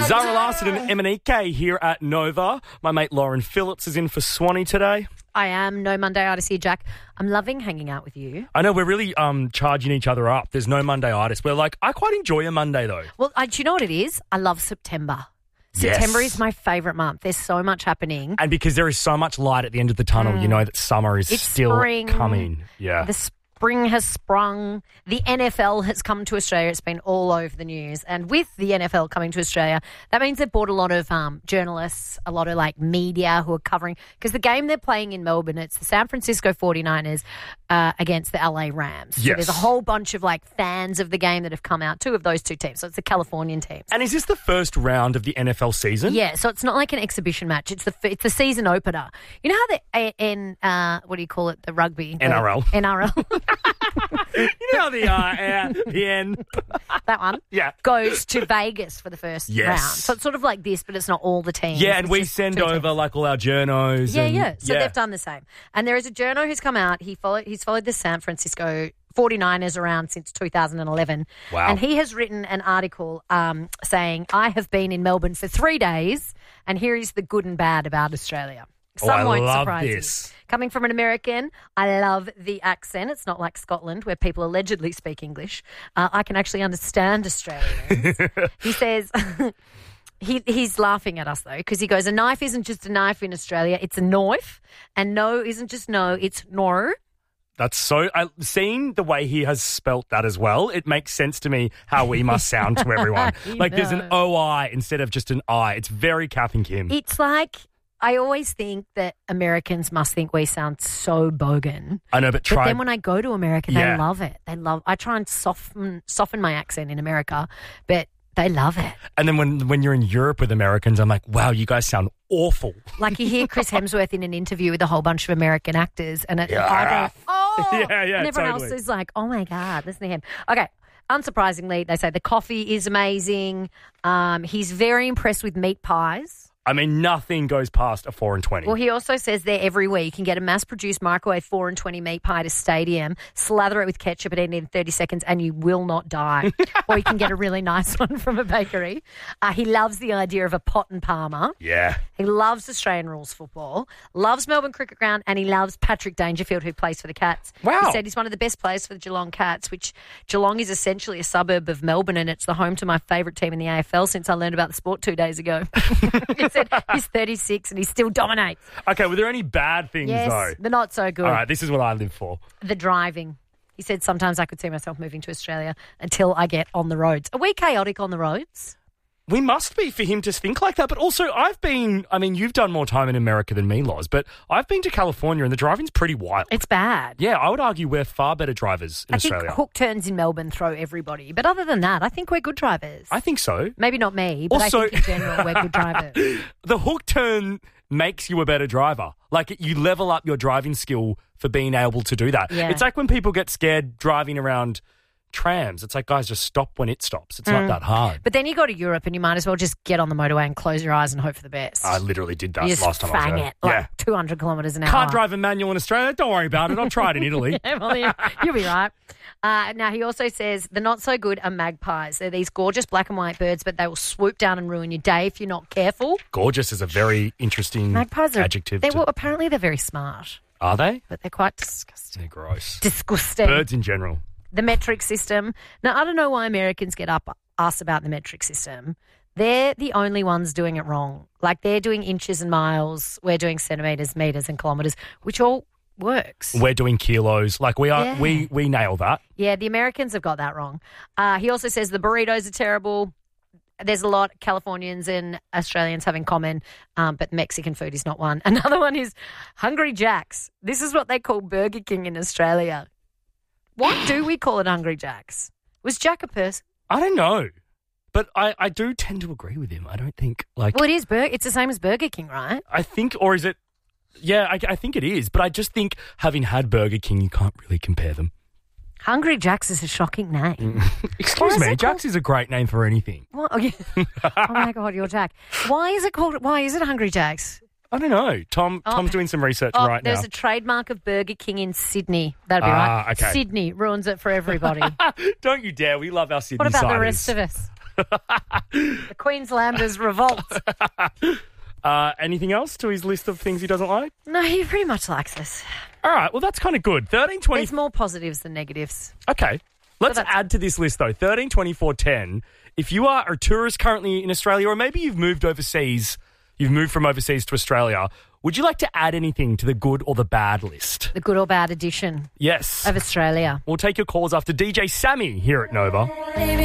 Zara Larson and Emanike here at Nova. My mate Lauren Phillips is in for Swanee today. I am. No Monday-itis here, Jack. I'm loving hanging out with you. I know, we're really charging each other up. There's no Monday-itis. We're like, I quite enjoy a Monday, though. Well, do you know what it is? I love September. September is my favourite month. There's so much happening. And because there is so much light at the end of the tunnel, you know that summer is still spring. coming. Yeah. The spring has sprung. The NFL has come to Australia. It's been all over the news. And with the NFL coming to Australia, that means they've brought a lot of journalists, a lot of media who are covering. Because the game they're playing in Melbourne, it's the San Francisco 49ers against the LA Rams. So there's a whole bunch of fans of the game that have come out, two of those two teams. So it's the Californian teams. And is this the first round of the NFL season? Yeah, so it's not like an exhibition match. It's the season opener. You know how what do you call it? The rugby? NRL. NRL. You know how the N. That one. Yeah. Goes to Vegas for the first round. So it's sort of like this, but it's not all the teams. Yeah, and it's we just send two over teams. all our journos. So they've done the same. And there is a journo who's come out. He's followed the San Francisco 49ers around since 2011. Wow. And he has written an article saying, I have been in Melbourne for 3 days, and here is the good and bad about Australia. I won't love surprise this. you. Coming from an American, I love the accent. It's not like Scotland where people allegedly speak English. I can actually understand Australians. He says... He's laughing at us, though, because he goes, a knife isn't just a knife in Australia, it's a knife. And no isn't just no, it's no. That's so... seeing the way he has spelt that as well, it makes sense to me how we must sound to everyone. There's an O-I instead of just an I. It's very Kath and Kim. It's like... I always think that Americans must think we sound so bogan. I know, but then when I go to America, they love it. I try and soften my accent in America, but they love it. And then when you're in Europe with Americans, I'm like, wow, you guys sound awful. Like you hear Chris Hemsworth in an interview with a whole bunch of American actors, and I go, oh, and everyone else is like, oh my God, listen to him. Okay. Unsurprisingly, they say the coffee is amazing. He's very impressed with meat pies. I mean, nothing goes past a 4 and 20. Well, he also says there every week you can get a mass-produced microwave 4 and 20 meat pie at a stadium, slather it with ketchup and eat it in 30 seconds, and you will not die. Or you can get a really nice one from a bakery. He loves the idea of a pot and palmer. Yeah. He loves Australian rules football, loves Melbourne Cricket Ground, and he loves Patrick Dangerfield, who plays for the Cats. Wow. He said he's one of the best players for the Geelong Cats, which Geelong is essentially a suburb of Melbourne, and it's the home to my favourite team in the AFL since I learned about the sport 2 days ago. He said he's 36 and he still dominates. Okay, were there any bad things, though? Yes, they're not so good. All right, this is what I live for. The driving. He said sometimes I could see myself moving to Australia until I get on the roads. Are we chaotic on the roads? We must be for him to think like that. But also, you've done more time in America than me, Loz, but I've been to California and the driving's pretty wild. It's bad. Yeah, I would argue we're far better drivers in Australia. I think hook turns in Melbourne throw everybody. But other than that, I think we're good drivers. I think so. Maybe not me, but Also, I think in general we're good drivers. The hook turn makes you a better driver. You level up your driving skill for being able to do that. Yeah. It's like when people get scared driving around trams. It's like, guys, just stop when it stops. It's not that hard. But then you go to Europe and you might as well just get on the motorway and close your eyes and hope for the best. I literally did that you just last time I was fang there. it 200 kilometres an hour. Can't drive a manual in Australia? Don't worry about it. I'll try it in Italy. Yeah, well, you'll be right. Now, he also says the not so good are magpies. They're these gorgeous black and white birds, but they will swoop down and ruin your day if you're not careful. Gorgeous is a very interesting adjective. Apparently they're very smart. Are they? But they're quite disgusting. They're gross. Disgusting. Birds in general. The metric system. Now, I don't know why Americans get us about the metric system. They're the only ones doing it wrong. They're doing inches and miles. We're doing centimetres, metres and kilometres, which all works. We're doing kilos. We nail that. Yeah, the Americans have got that wrong. He also says the burritos are terrible. There's a lot Californians and Australians have in common, but Mexican food is not one. Another one is Hungry Jacks. This is what they call Burger King in Australia. What do we call it Hungry Jacks? Was Jack a person? I don't know. But I do tend to agree with him. I don't think Well, it is it's the same as Burger King, right? I think, or is it? Yeah, I think it is. But I just think having had Burger King, you can't really compare them. Hungry Jacks is a shocking name. Excuse me, Jacks is a great name for anything. What? Oh, yeah. Oh my God, you're Jack. Why is it Hungry Jacks? I don't know. Tom's doing some research right now. There's a trademark of Burger King in Sydney. That'd be right. Okay. Sydney ruins it for everybody. Don't you dare. We love our Sydney What about siders. the rest of us? The Queenslanders revolt. Anything else to his list of things he doesn't like? No, he pretty much likes this. All right, well, that's kind of good. 13, 20... There's more positives than negatives. Okay. Let's add to this list, though. 13, 24, 10. If you are a tourist currently in Australia, or maybe you've moved overseas, you've moved from overseas to Australia, would you like to add anything to the good or the bad list? The good or bad edition Yes. of Australia. We'll take your calls after DJ Sammy here at Nova.